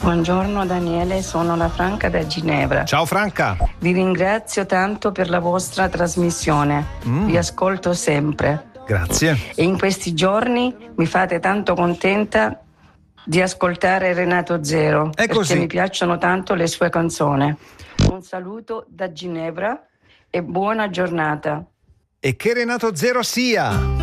Buongiorno Daniele, sono la Franca da Ginevra. Ciao Franca. Vi ringrazio tanto per la vostra trasmissione. Vi ascolto sempre. Grazie. E in questi giorni mi fate tanto contenta di ascoltare Renato Zero. È perché così. mi piacciono tanto le sue canzoni. Un saluto da Ginevra e buona giornata. E che Renato Zero sia.